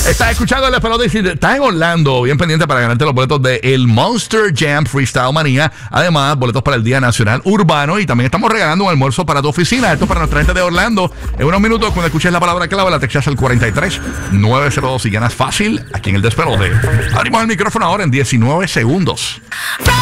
Estás escuchando el Despelote y si estás en Orlando, bien pendiente para ganarte los boletos de el Monster Jam Freestyle Manía. Además, boletos para el Día Nacional Urbano. Y también estamos regalando un almuerzo para tu oficina. Esto es para nuestra gente de Orlando. En unos minutos, cuando escuches la palabra clave, la textas al 43902 y ganas fácil aquí en el Despelote. Abrimos el micrófono ahora en 19 segundos.